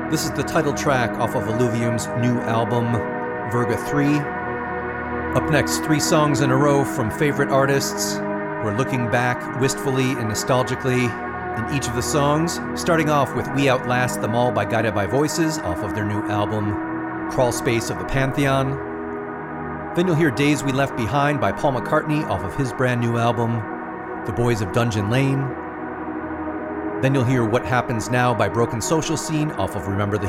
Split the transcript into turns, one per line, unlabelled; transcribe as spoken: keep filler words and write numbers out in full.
This is the title track off of Illuvium's new album, Virga three. Up next, three songs in a row from favorite artists. We're looking back wistfully and nostalgically in each of the songs, starting off with We Outlast Them All by Guided by Voices off of their new album, Crawl Space of the Pantheon. Then you'll hear Days We Left Behind by Paul McCartney off of his brand new album, The Boys of Dungeon Lane. Then you'll hear What Happens Now by Broken Social Scene off of Remember the